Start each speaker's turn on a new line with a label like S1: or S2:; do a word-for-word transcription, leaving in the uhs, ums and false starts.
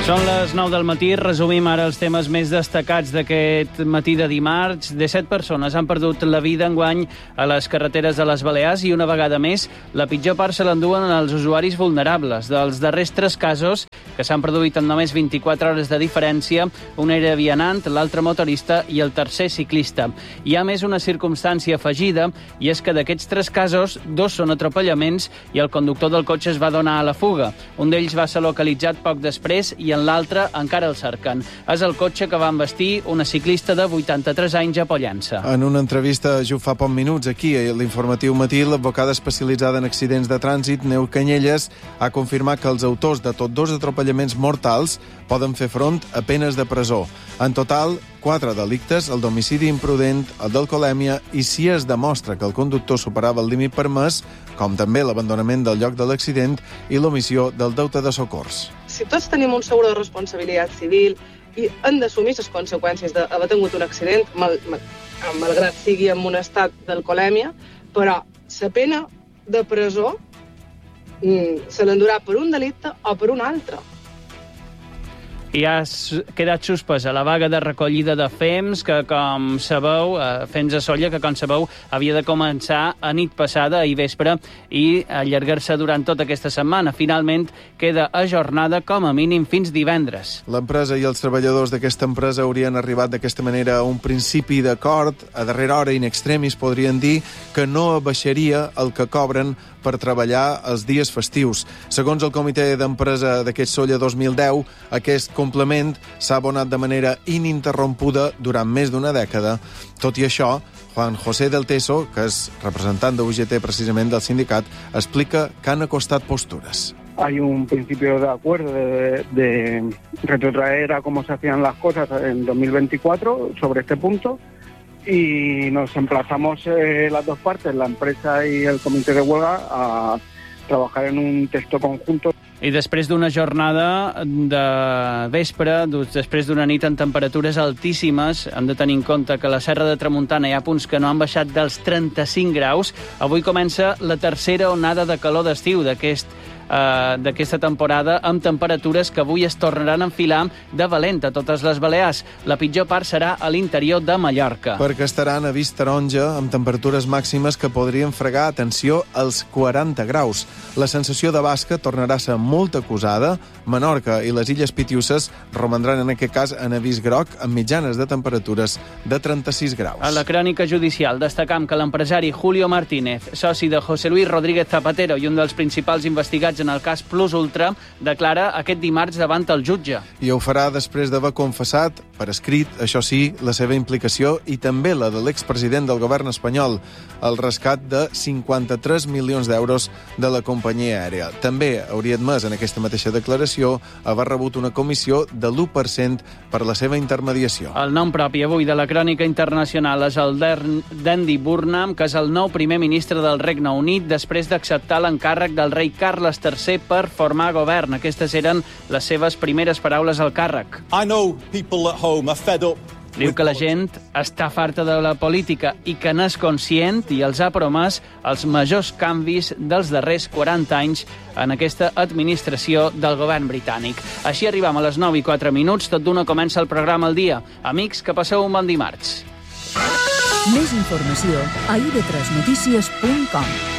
S1: Són les nou del matí, resumim ara els temes més destacats d'aquest matí de dimarts. disset persones han perdut la vida enguany a les carreteres de les Balears i una vegada més la pitjor part se l'enduen els usuaris vulnerables. Dels darrers tres casos, que s'han produït en només vint-i-quatre hores de diferència, un era vianant, l'altre motorista i el tercer ciclista. Hi ha més una circumstància afegida, i és que d'aquests tres casos, dos són atropellaments i el conductor del cotxe es va donar a la fuga. Un d'ells va ser localitzat poc després i en l'altre encara el cerquen. És el cotxe que va envestir una ciclista de vuitanta-tres anys a Pollença.
S2: En una entrevista just fa pocs minuts aquí a l'Informatiu Matí, l'advocada especialitzada en accidents de trànsit, Neu Canyelles, ha confirmat que els autors de tots dos atropellaments mortals poden fer front a penes de presó. En total, quatre delictes, el d'homicidi imprudent, el d'alcoholèmia i si es demostra que el conductor superava el límit permès, com també l'abandonament del lloc de l'accident i l'omissió del deute de socors.
S3: Si tots tenim un seguro de responsabilitat civil i hem d'assumir les conseqüències d'haver tingut un accident, mal, mal, malgrat sigui en un estat d'alcoholèmia, però la pena de presó mm, se l'endurà per un delicte o per un altre.
S1: I ha quedat suspesa la vaga de recollida de fems, que com sabeu, eh, fems a Sóller, que com sabeu havia de començar a nit passada, ahir vespre, i allargar-se durant tota aquesta setmana. Finalment queda ajornada com a mínim fins divendres.
S2: L'empresa i els treballadors d'aquesta empresa haurien arribat d'aquesta manera a un principi d'acord. A darrera hora, in extremis, podrien dir que no abaixaria el que cobren per treballar els dies festius. Segons el comitè d'empresa d'aquest Sóller dos mil deu, aquest complement s'ha abonat de manera ininterrompuda durant més d'una dècada. Tot i això, Juan José del Teso, que és representant de U G T precisament del sindicat, explica que han acostat postures.
S4: Hay un principio de acuerdo de, de retrotraer a cómo se hacían las cosas en dos mil veinticuatro sobre este punto, y nos emplazamos eh, las dos partes, la empresa y el comité de huelga, a trabajar en un texto conjunto.
S1: I després d'una jornada de vespre, després d'una nit en temperatures altíssimes, hem de tenir en compte que a la Serra de Tramuntana hi ha punts que no han baixat dels trenta-cinc graus. Avui comença la tercera onada de calor d'estiu d'aquest Uh, d'aquesta temporada, amb temperatures que avui es tornaran a enfilar de valent a totes les Balears. La pitjor part serà a l'interior de Mallorca.
S2: Perquè estaran a vist taronja amb temperatures màximes que podrien fregar, atenció, als quaranta graus. La sensació de basca tornarà a ser molt acusada. Menorca i les Illes Pitiuses romandran en aquest cas en avís groc amb mitjanes de temperatures de trenta-sis graus.
S1: A la crònica judicial destacam que l'empresari Julio Martínez, soci de José Luis Rodríguez Zapatero i un dels principals investigats en el cas Plus Ultra, declara aquest dimarts davant el jutge.
S2: I ho farà després d'haver confessat, per escrit, això sí, la seva implicació i també la de l'expresident del govern espanyol, el rescat de cinquanta-tres milions d'euros de la companyia aèria. També hauria admès en aquesta mateixa declaració haver rebut una comissió de l'u per cent per la seva intermediació.
S1: El nom propi avui de la crònica internacional és el d'Andy Burnham, que és el nou primer ministre del Regne Unit després d'acceptar l'encàrrec del rei Carles tercer per formar govern. Aquestes eren les seves primeres paraules al càrrec.
S5: I know people at home are fed up.
S1: Diu que la gent està farta de la política i que n'és conscient i els ha promès els majors canvis dels darrers quaranta anys en aquesta administració del govern britànic. Així arribam a les nou i quatre minuts, tot d'una comença el programa al dia. Amics, que passeu un bon dimarts.
S6: Més informació a i de tres notícies punt com.